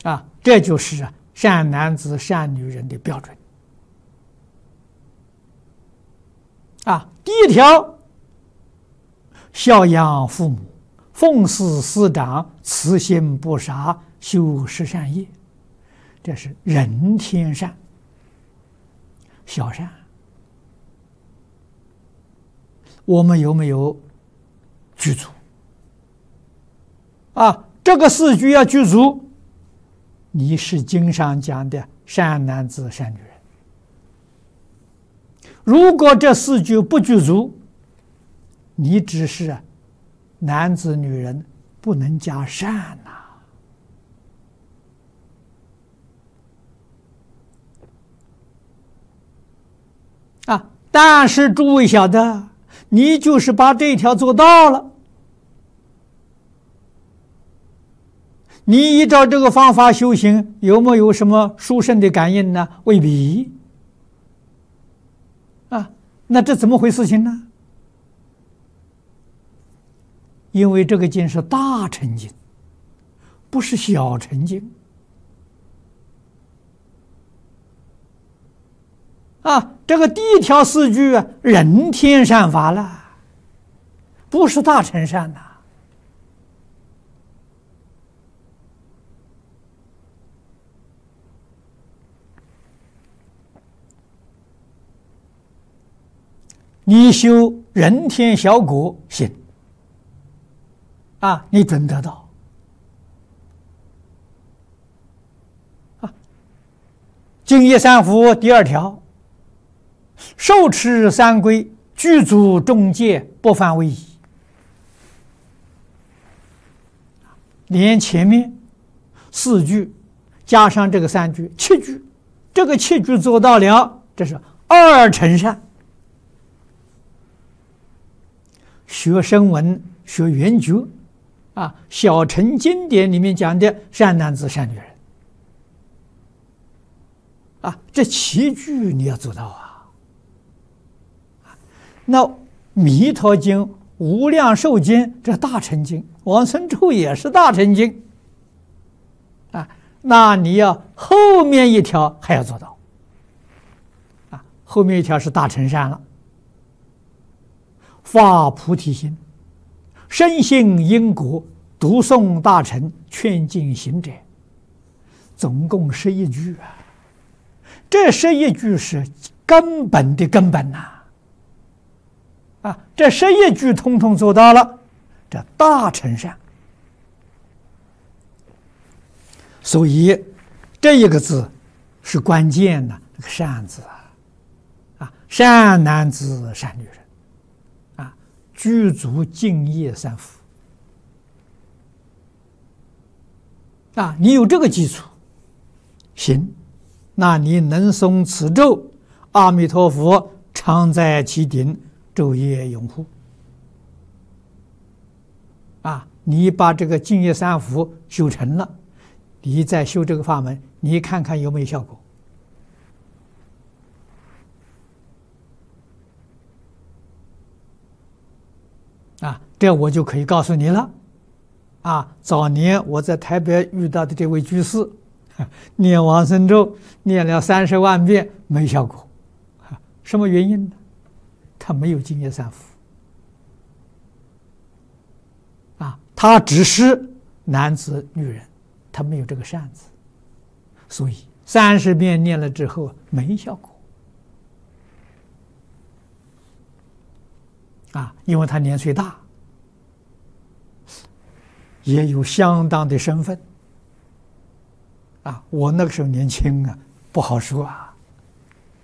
这就是善男子善女人的标准。第一条，孝养父母，奉事师长，慈心不杀，修十善业，这是人天善，小善。我们有没有具足？这个四句要具足，你是经上讲的善男子善女人。如果这四句不具足，你只是男子女人，不能加善但是诸位晓得，你就是把这一条做到了，你依照这个方法修行，有没有什么殊胜的感应呢？未必。那这怎么回事情呢？因为这个经是大乘经，不是小乘经。这个第一条四句人天善法了，不是大乘善呐。你修人天小果行你准得到净业三福第二条，受持三规，具足众戒，不犯违仪。连前面四句加上这个三句，七句，这个七句做到了，这是二乘善。学声闻，学圆觉小乘经典里面讲的善男子善女人这七句你要做到那弥陀经、无量寿经，这大乘经，往生咒也是大乘经那你要后面一条还要做到后面一条是大乘善了。发菩提心，深信因果，读诵大乘，劝进行者，总共11句这11句是根本的根本这11句通通做到了，这大乘善。所以这一个字是关键的，这个善字善男子善女人具足净业三福你有这个基础行，那你能诵此咒，阿弥陀佛常在其顶，昼夜拥护你把这个净业三福修成了，你再修这个法门，你看看有没有效果这我就可以告诉你了早年我在台北遇到的这位居士念往生咒念了30万遍没效果什么原因呢？他没有净业三福他只是男子女人，他没有这个善字，所以30遍念了之后没效果因为他年岁大，也有相当的身份我那个时候年轻不好说